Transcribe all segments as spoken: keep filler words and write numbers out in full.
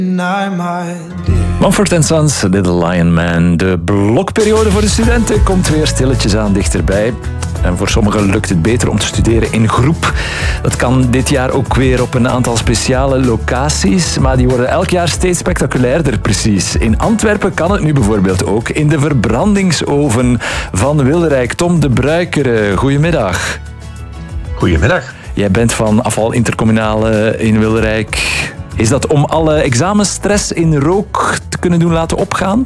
Mumford and Sons, Little Lion Man. De blokperiode voor de studenten komt weer stilletjes aan dichterbij. En voor sommigen lukt het beter om te studeren in groep. Dat kan dit jaar ook weer op een aantal speciale locaties, maar die worden elk jaar steeds spectaculairder precies. In Antwerpen kan het nu bijvoorbeeld ook in de verbrandingsoven van Wilrijk. Tom de Bruikere, goedemiddag. Goedemiddag. Jij bent van Afval Intercommunale in Wilrijk. Is dat om alle examenstress in rook te kunnen doen laten opgaan?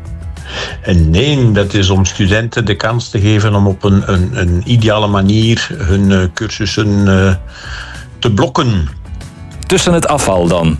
En nee, dat is om studenten de kans te geven om op een, een, een ideale manier hun uh, cursussen uh, te blokken. Tussen het afval dan?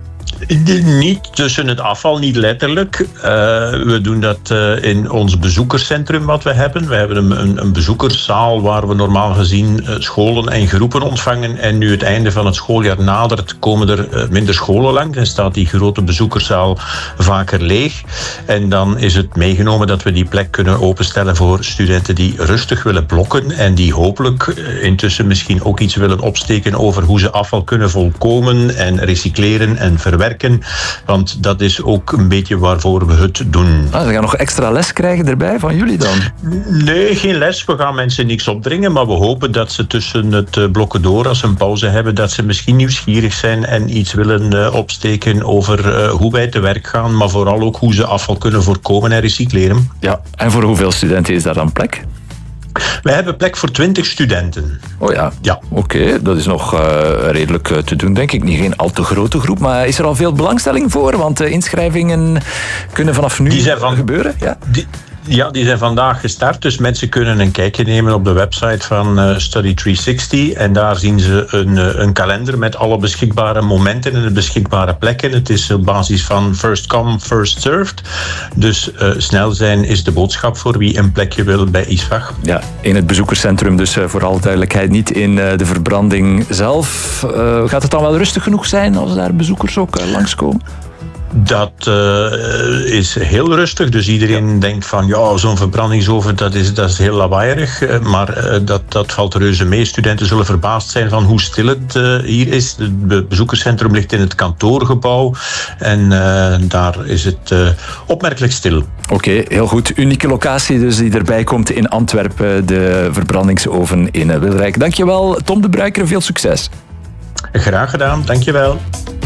Niet tussen het afval, niet letterlijk. Uh, we doen dat uh, in ons bezoekerscentrum wat we hebben. We hebben een, een, een bezoekerszaal waar we normaal gezien uh, scholen en groepen ontvangen. En nu het einde van het schooljaar nadert, komen er uh, minder scholen langs. En staat die grote bezoekerszaal vaker leeg. En dan is het meegenomen dat we die plek kunnen openstellen voor studenten die rustig willen blokken. En die hopelijk uh, intussen misschien ook iets willen opsteken over hoe ze afval kunnen voorkomen en recycleren en verwerken. Want dat is ook een beetje waarvoor we het doen. Ah, ze gaan nog extra les krijgen erbij van jullie dan? Nee, geen les. We gaan mensen niks opdringen. Maar we hopen dat ze tussen het blokken door, als ze een pauze hebben, dat ze misschien nieuwsgierig zijn en iets willen uh, opsteken over uh, hoe wij te werk gaan. Maar vooral ook hoe ze afval kunnen voorkomen en recycleren. Ja, en voor hoeveel studenten is daar dan plek? Wij hebben plek voor twintig studenten. Oh ja, ja. Oké, okay. Dat is nog uh, redelijk uh, te doen, denk ik. Niet geen al te grote groep, maar is er al veel belangstelling voor? Want de uh, inschrijvingen kunnen vanaf nu die zijn van, gebeuren. Ja? Die, ja, die zijn vandaag gestart, dus mensen kunnen een kijkje nemen op de website van uh, Study driehonderdzestig en daar zien ze een, uh, een kalender met alle beschikbare momenten en de beschikbare plekken. Het is op basis van first come, first served. Dus uh, snel zijn is de boodschap voor wie een plekje wil bij I S V A G. Ja, in het bezoekerscentrum, dus uh, voor alle duidelijkheid niet in uh, de verbranding zelf. Uh, gaat het dan wel rustig genoeg zijn als daar bezoekers ook uh, langskomen? Dat uh, is heel rustig, dus iedereen ja. denkt van ja, zo'n verbrandingsoven dat is, dat is heel lawaaierig, uh, maar uh, dat, dat valt reuze mee. Studenten zullen verbaasd zijn van hoe stil het uh, hier is. Het bezoekerscentrum ligt in het kantoorgebouw en uh, daar is het uh, opmerkelijk stil. Oké, okay, heel goed. Unieke locatie dus die erbij komt in Antwerpen, de verbrandingsoven in Wilrijk. Dankjewel, Tom de Bruikere, veel succes. Graag gedaan, dankjewel.